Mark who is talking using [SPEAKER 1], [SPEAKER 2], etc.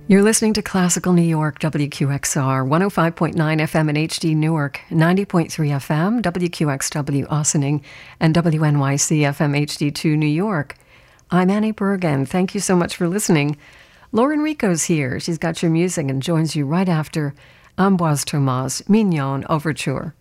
[SPEAKER 1] You're listening to Classical New York, WQXR, 105.9 FM in HD Newark, 90.3 FM, WQXW Ossining, and WNYC FM HD2 New York. I'm Annie Bergen. Thank you so much for listening. Lauren Rico's here. She's got your music and joins you right after Ambroise Thomas' Mignon Overture.